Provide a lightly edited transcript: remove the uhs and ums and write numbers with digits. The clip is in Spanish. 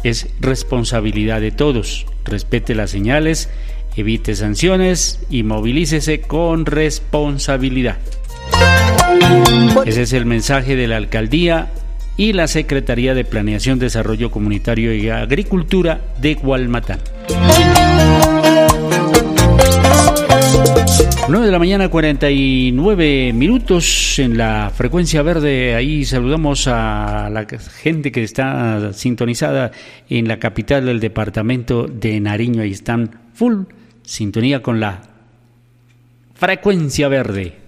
es responsabilidad de todos. Respete las señales, evite sanciones y movilícese con responsabilidad. Ese es el mensaje de la Alcaldía y la Secretaría de Planeación, Desarrollo Comunitario y Agricultura de Gualmatán. 9 de la mañana, 49 minutos en la frecuencia verde. Ahí saludamos a la gente que está sintonizada en la capital del departamento de Nariño. Ahí están full sintonía con la frecuencia verde.